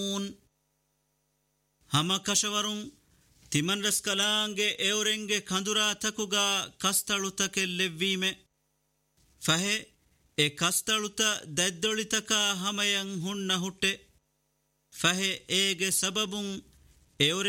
ಹಮ ಕಶವರುಂ ತಿಮನ್ರಸ್ ಕಲಾಂಗೆ ಎವರೆಂಗೆ ಕಂದುರಾ ತಕುಗ ಕಸ್ತಳುತಕೆ ಲೆವ್ವೀಮೆ ಫಹೆ A ಕಸ್ತಳುತ ದೆದ್ದೊಳಿತಕ ಹಮಯಂ ಹುಣ್ಣ ಹುಟ್ಟೆ ಫಹೆ ಏಗೆ ಸಬಬುಂ ಎವರೆ